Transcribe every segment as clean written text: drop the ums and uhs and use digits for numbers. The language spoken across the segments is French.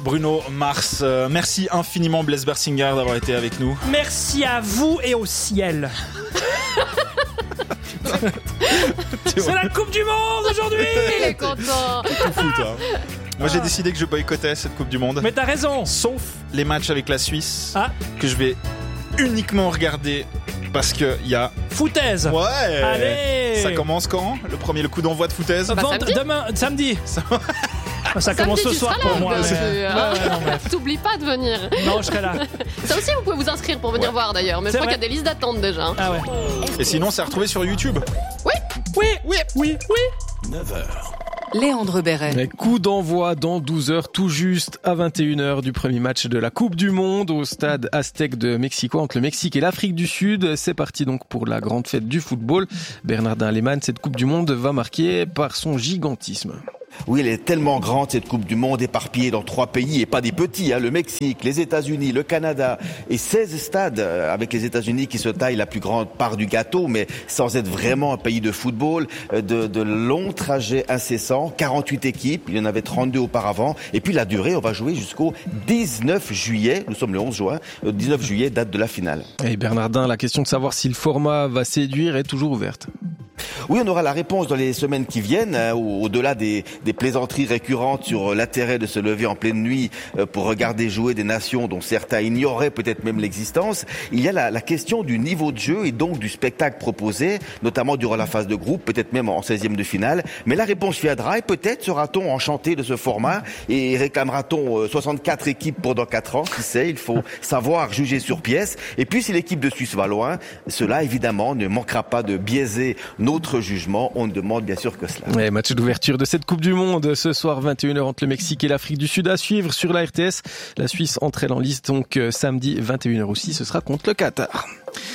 Bruno Mars. Merci infiniment Blaise Bersinger d'avoir été avec nous. Merci à vous et au ciel. C'est la Coupe du Monde aujourd'hui. Il est content. T'es tout fou, toi. Moi j'ai décidé que je boycottais cette Coupe du Monde. Mais t'as raison. Sauf les matchs avec la Suisse que je vais uniquement regarder parce qu'il y a... Foutaise. Ouais. Allez. Ça commence quand ? Le coup d'envoi de foutaise ? Samedi. Demain, samedi. Ça commence Samedi, ce soir pour moi. T'oublies pas de venir. Non, je serai là. Ça aussi, vous pouvez vous inscrire pour venir voir d'ailleurs. Mais je crois qu'il y a des listes d'attente déjà. Ah ouais. Et sinon, c'est à retrouver sur YouTube. Oui. 9h. Léandre Béret. Coup d'envoi dans 12h, tout juste à 21h du premier match de la Coupe du Monde au stade Aztec de Mexico entre le Mexique et l'Afrique du Sud. C'est parti donc pour la grande fête du football. Bernardin Lehmann, cette Coupe du Monde va marquer par son gigantisme. Oui, elle est tellement grande, cette Coupe du Monde, éparpillée dans 3 pays, et pas des petits, le Mexique, les États-Unis, le Canada, et 16 stades, avec les États-Unis qui se taillent la plus grande part du gâteau, mais sans être vraiment un pays de football, de longs trajets incessants, 48 équipes, il y en avait 32 auparavant, et puis la durée, on va jouer jusqu'au 19 juillet, nous sommes le 11 juin, 19 juillet, date de la finale. Et Bernardin, la question de savoir si le format va séduire est toujours ouverte. Oui, on aura la réponse dans les semaines qui viennent, au-delà des plaisanteries récurrentes sur l'intérêt de se lever en pleine nuit pour regarder jouer des nations dont certains ignoraient peut-être même l'existence. Il y a la question du niveau de jeu et donc du spectacle proposé, notamment durant la phase de groupe, peut-être même en 16e de finale. Mais la réponse viendra et peut-être sera-t-on enchanté de ce format et réclamera-t-on 64 équipes pour dans 4 ans. Qui sait, il faut savoir juger sur pièce. Et puis si l'équipe de Suisse va loin, cela évidemment ne manquera pas de biaiser notre jugement. On ne demande bien sûr que cela. Ouais, match d'ouverture de cette Coupe du Monde ce soir 21h entre le Mexique et l'Afrique du Sud à suivre sur la RTS. La Suisse entre elle en liste donc samedi 21h aussi, ce sera contre le Qatar.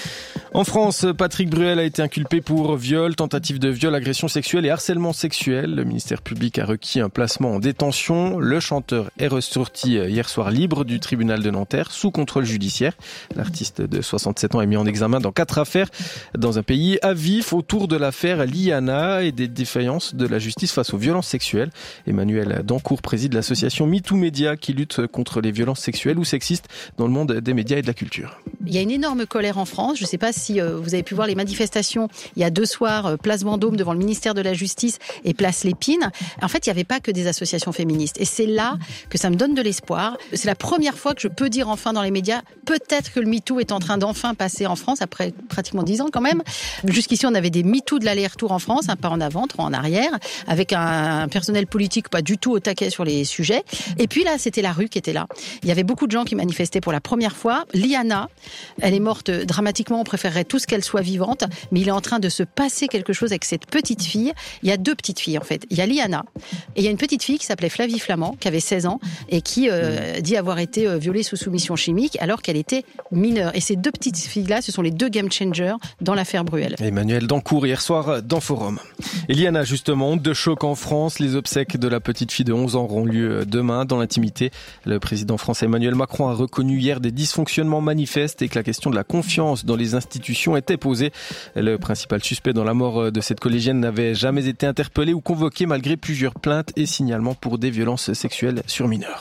En France, Patrick Bruel a été inculpé pour viol, tentative de viol, agression sexuelle et harcèlement sexuel. Le ministère public a requis un placement en détention. Le chanteur est ressorti hier soir libre du tribunal de Nanterre sous contrôle judiciaire. L'artiste de 67 ans est mis en examen dans 4 affaires dans un pays à vif autour de l'affaire Liana et des défaillances de la justice face aux violences sexuelles. Emmanuel Dancourt préside l'association MeToo Média qui lutte contre les violences sexuelles ou sexistes dans le monde des médias et de la culture. Il y a une énorme colère en France. Je ne sais pas si vous avez pu voir les manifestations il y a 2 soirs, place Vendôme devant le ministère de la Justice et place Lépine. En fait, il n'y avait pas que des associations féministes. Et c'est là que ça me donne de l'espoir. C'est la première fois que je peux dire enfin dans les médias, peut-être que le MeToo est en train d'enfin passer en France, après pratiquement 10 ans quand même. Jusqu'ici, on avait des MeToo de l'aller-retour en France, un pas en avant, 3 en arrière, avec un personnel politique pas du tout au taquet sur les sujets. Et puis là, c'était la rue qui était là. Il y avait beaucoup de gens qui manifestaient pour la première fois. Liana, elle est morte dramatiquement, on préférerait tous qu'elle soit vivante, mais il est en train de se passer quelque chose avec cette petite fille. Il y a 2 petites filles en fait. Il y a Liana et il y a une petite fille qui s'appelait Flavie Flamand, qui avait 16 ans et qui dit avoir été violée sous soumission chimique alors qu'elle était mineure. Et ces 2 petites filles-là, ce sont les 2 game changers dans l'affaire Bruel. Emmanuel Dancourt hier soir dans Forum. Et Liana justement, honte de choc en France. Les obsèques de la petite fille de 11 ans auront lieu demain dans l'intimité. Le président français Emmanuel Macron a reconnu hier des dysfonctionnements manifestes et que la question de la confiance dans les institutions était posée. Le principal suspect dans la mort de cette collégienne n'avait jamais été interpellé ou convoqué malgré plusieurs plaintes et signalements pour des violences sexuelles sur mineurs.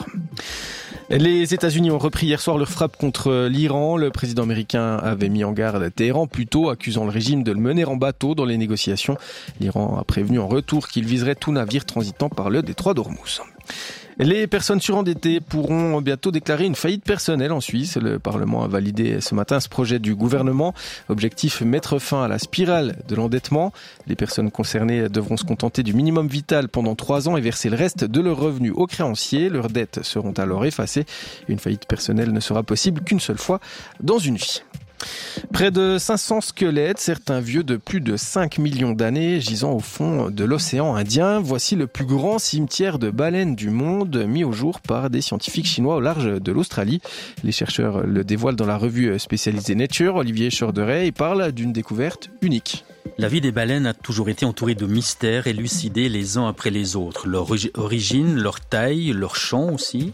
Les États-Unis ont repris hier soir leur frappe contre l'Iran. Le président américain avait mis en garde Téhéran plus tôt, accusant le régime de le mener en bateau dans les négociations. L'Iran a prévenu en retour qu'il viserait tout navire transitant par le détroit d'Ormuz. Les personnes surendettées pourront bientôt déclarer une faillite personnelle en Suisse. Le Parlement a validé ce matin ce projet du gouvernement. Objectif, mettre fin à la spirale de l'endettement. Les personnes concernées devront se contenter du minimum vital pendant 3 ans et verser le reste de leurs revenus aux créanciers. Leurs dettes seront alors effacées. Une faillite personnelle ne sera possible qu'une seule fois dans une vie. Près de 500 squelettes, certains vieux de plus de 5 millions d'années, gisant au fond de l'océan Indien. Voici le plus grand cimetière de baleines du monde, mis au jour par des scientifiques chinois au large de l'Australie. Les chercheurs le dévoilent dans la revue spécialisée Nature. Olivier Chorderet parle d'une découverte unique. La vie des baleines a toujours été entourée de mystères élucidés les uns après les autres. Leur origine, leur taille, leur chant aussi.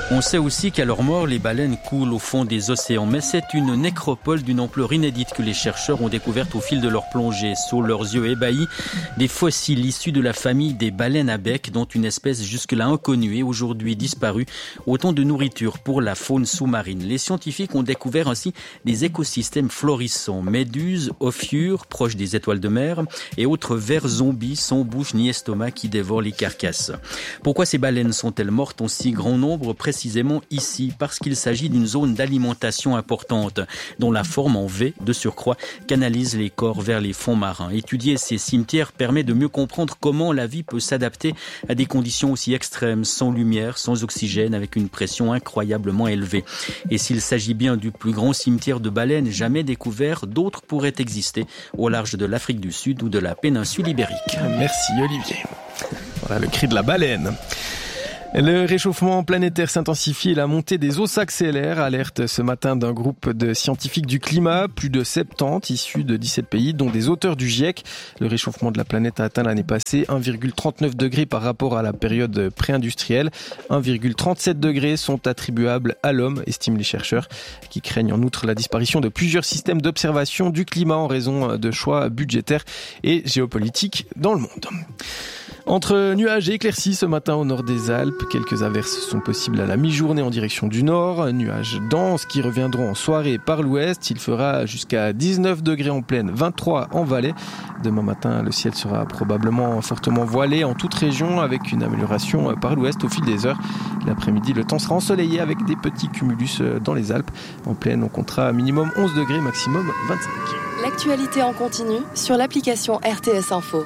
On sait aussi qu'à leur mort, les baleines coulent au fond des océans. Mais c'est une nécropole d'une ampleur inédite que les chercheurs ont découverte au fil de leur plongée. Sous leurs yeux ébahis, des fossiles issus de la famille des baleines à bec, dont une espèce jusque-là inconnue et aujourd'hui disparue. Autant de nourriture pour la faune sous-marine. Les scientifiques ont découvert ainsi des écosystèmes florissants. Méduses, ophiures, proches des étoiles de mer, et autres vers zombies sans bouche ni estomac qui dévorent les carcasses. Pourquoi ces baleines sont-elles mortes en si grand nombre précisément ici? Parce qu'il s'agit d'une zone d'alimentation importante, dont la forme en V, de surcroît, canalise les corps vers les fonds marins. Étudier ces cimetières permet de mieux comprendre comment la vie peut s'adapter à des conditions aussi extrêmes, sans lumière, sans oxygène, avec une pression incroyablement élevée. Et s'il s'agit bien du plus grand cimetière de baleines jamais découvert, d'autres pourraient exister au large de l'Afrique du Sud ou de la péninsule ibérique. Merci Olivier. Voilà le cri de la baleine. Le réchauffement planétaire s'intensifie et la montée des eaux s'accélère. Alerte ce matin d'un groupe de scientifiques du climat, plus de 70 issus de 17 pays, dont des auteurs du GIEC. Le réchauffement de la planète a atteint l'année passée 1,39 degrés par rapport à la période pré-industrielle. 1,37 degrés sont attribuables à l'homme, estiment les chercheurs, qui craignent en outre la disparition de plusieurs systèmes d'observation du climat en raison de choix budgétaires et géopolitiques dans le monde. Entre nuages et éclaircies ce matin au nord des Alpes, quelques averses sont possibles à la mi-journée en direction du nord. Nuages denses qui reviendront en soirée par l'ouest. Il fera jusqu'à 19 degrés en plaine, 23 en vallée. Demain matin, le ciel sera probablement fortement voilé en toute région avec une amélioration par l'ouest au fil des heures. L'après-midi, le temps sera ensoleillé avec des petits cumulus dans les Alpes. En plaine, on comptera minimum 11 degrés, maximum 25. L'actualité en continu sur l'application RTS Info.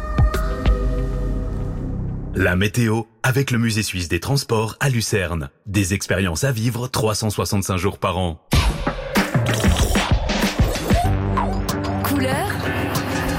La météo avec le Musée suisse des transports à Lucerne. Des expériences à vivre 365 jours par an.